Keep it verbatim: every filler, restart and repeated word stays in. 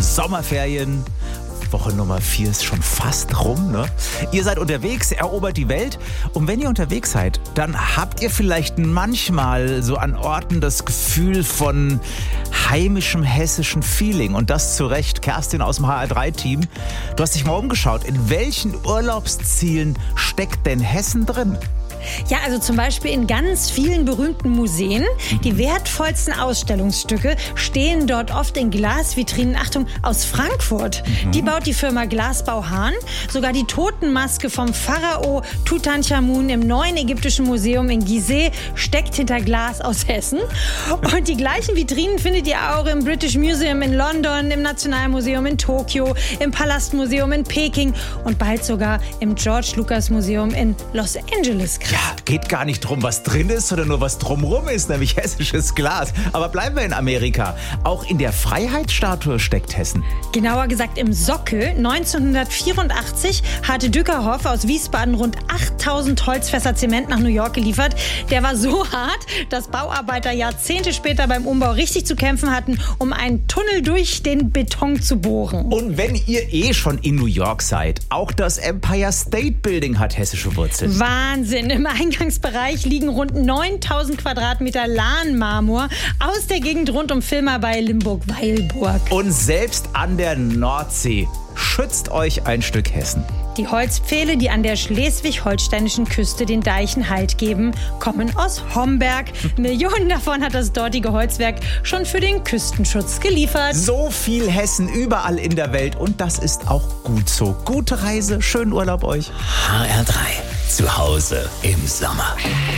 Sommerferien. Woche Nummer vier ist schon fast rum, ne? Ihr seid unterwegs, erobert die Welt. Und wenn ihr unterwegs seid, dann habt ihr vielleicht manchmal so an Orten das Gefühl von heimischem hessischen Feeling. Und das zu Recht. Kerstin aus dem H R drei Team. Du hast dich mal umgeschaut. In welchen Urlaubszielen steckt denn Hessen drin? Ja, also zum Beispiel in ganz vielen berühmten Museen. Die wertvollsten Ausstellungsstücke stehen dort oft in Glasvitrinen, Achtung, aus Frankfurt. Mhm. Die baut die Firma Glasbau Hahn. Sogar die Totenmaske vom Pharao Tutanchamun im neuen ägyptischen Museum in Gizeh steckt hinter Glas aus Hessen. Und die gleichen Vitrinen findet ihr auch im British Museum in London, im Nationalmuseum in Tokio, im Palastmuseum in Peking und bald sogar im George Lucas Museum in Los Angeles. Ja, geht gar nicht drum, was drin ist, sondern nur was drumrum ist, nämlich hessisches Glas. Aber bleiben wir in Amerika. Auch in der Freiheitsstatue steckt Hessen. Genauer gesagt im Sockel. neunzehnhundertvierundachtzig hatte Dückerhoff aus Wiesbaden rund achttausend Holzfässer Zement nach New York geliefert. Der war so hart, dass Bauarbeiter Jahrzehnte später beim Umbau richtig zu kämpfen hatten, um einen Tunnel durch den Beton zu bohren. Und wenn ihr eh schon in New York seid, auch das Empire State Building hat hessische Wurzeln. Wahnsinn! Im Eingangsbereich liegen rund neuntausend Quadratmeter Lahnmarmor aus der Gegend rund um Vilma bei Limburg-Weilburg. Und selbst an der Nordsee schützt euch ein Stück Hessen. Die Holzpfähle, die an der schleswig-holsteinischen Küste den Deichen Halt geben, kommen aus Homberg. Millionen davon hat das dortige Holzwerk schon für den Küstenschutz geliefert. So viel Hessen überall in der Welt und das ist auch gut so. Gute Reise, schönen Urlaub euch. H R drei. Zu Hause im Sommer.